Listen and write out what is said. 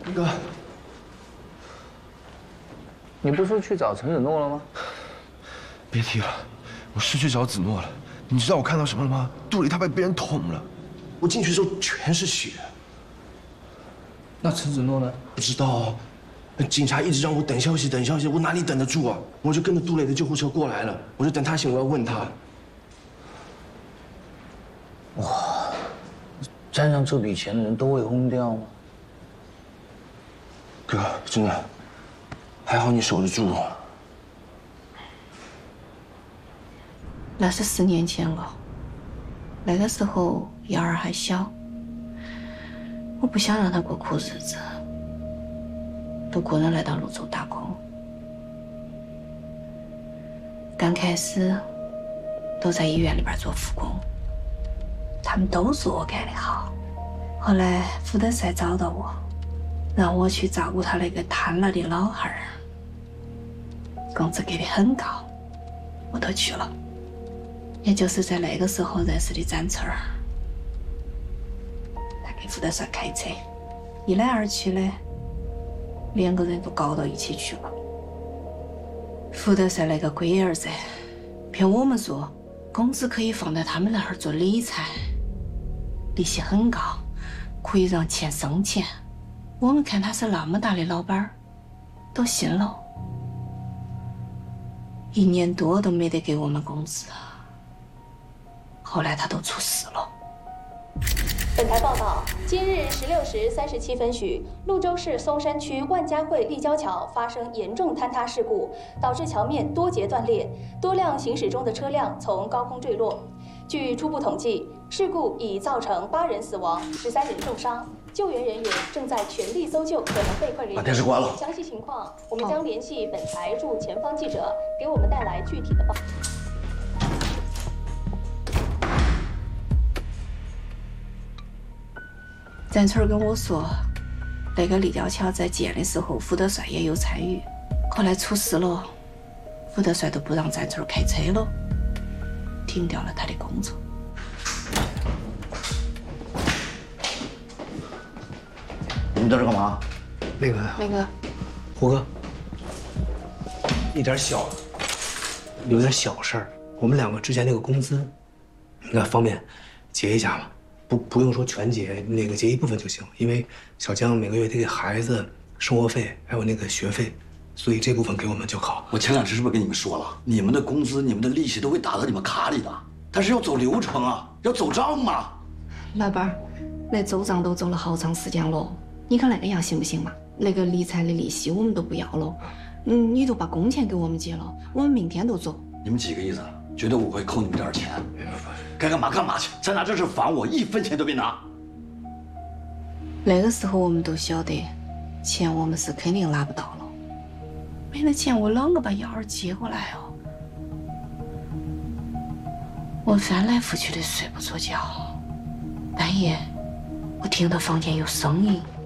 哥， 你不是去找陈子诺了吗？ 别提了，我是去找子诺了。你知道我看到什么了吗？肚里他被别人捅了，我进去的时候全是血。 那陈子诺呢？ 不知道，警察一直让我等消息，等消息，我哪里等得住啊？我就跟着杜磊的救护车过来了，我就等他醒，我要问他。 哇，沾上这笔钱的人都会轰掉吗？ 哥，真的，还好你守得住。 那是4年前了，那个时候瑶儿还小，我不想让她过苦日子，都个人来到泸州打工。刚开始都在医院里边做副工，他们都说我干得好。后来福德赛找到我，让我去照顾他那个瘫了的老汉儿，工资给的很高，我都去了。也就是在那个时候认识的展春儿，他给福德帅开车，一来二去的，2个人都搞到一起去了。福德帅那个龟儿子骗我们说，工资可以放在他们那儿做理财，利息很高，可以让钱生钱。我们看他是那么大的老板儿，都信了。1年多都没得给我们工资。后来他都出事了。 本台报道，今日16时37分许，潞州市松山区万家汇立交桥发生严重坍塌事故，导致桥面多节断裂，多辆行驶中的车辆从高空坠落。据初步统计，事故已造成8人死亡，13人受伤。救援人员正在全力搜救可能被困人员。 把电视关了。 详细情况，我们将联系本台驻前方记者，给我们带来具体的报道。 展春跟我说，那个立交桥在建的时候，福德帅也有参与。后来出事了，福德帅都不让展春开车了，停掉了他的工作。 你们在这干嘛？ 那个，胡哥，有点小事儿。我们2个之前那个工资，那方便结一下吗？不用说全结，那个结一部分就行，因为小江每个月得给孩子生活费，还有那个学费，所以这部分给我们就好。 我前2天是不是跟你们说了，你们的工资、你们的利息都会打到你们卡里的，但是要走流程啊，要走账嘛。 老板儿，那走账都走了好长时间了，你看那个样行不行嘛？那个理财的利息我们都不要了，你就把工钱给我们结了，我们明天就走。 你们几个意思？觉得我会扣你们点钱？该干嘛干嘛去，咱俩这是烦我，1分钱都别拿。 那个时候我们都晓得，钱我们是肯定拿不到了。没了钱，我啷个把瑶儿接过来哦？我翻来覆去的睡不着觉，半夜我听到房间有声音。